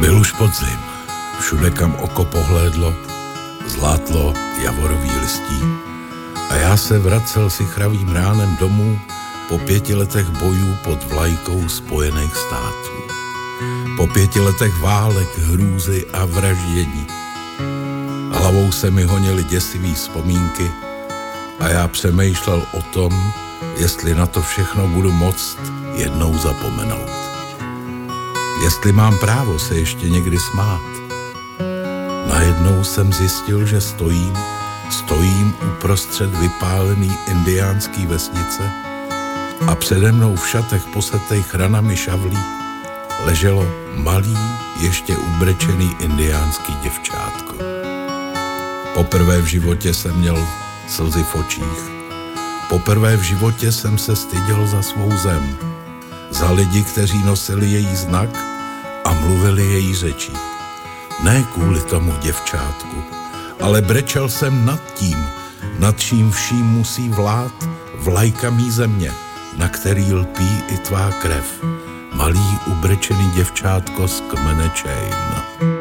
Byl už podzim, všude kam oko pohlédlo, zlátlo javorový listí a já se vracel si chravým ránem domů po 5 letech bojů pod vlajkou Spojených států. Po 5 letech válek, hrůzy a vraždění. Hlavou se mi honily děsivý vzpomínky a já přemýšlel o tom, jestli na to všechno budu moct jednou zapomenout. Jestli mám právo se ještě někdy smát. Najednou jsem zjistil, že stojím uprostřed vypálený indiánský vesnice a přede mnou v šatech posetých ranami šavlí leželo malý, ještě ubrečený indiánský děvčátko. Poprvé v životě jsem měl slzy v očích. Poprvé v životě jsem se styděl za svou zem, za lidi, kteří nosili její znak a mluvili její řečí. Ne kvůli tomu děvčátku, ale brečel jsem nad čím vším musí vlád vlajka mý země, na který lpí i tvá krev, malý ubrečený děvčátko z kmene Chain.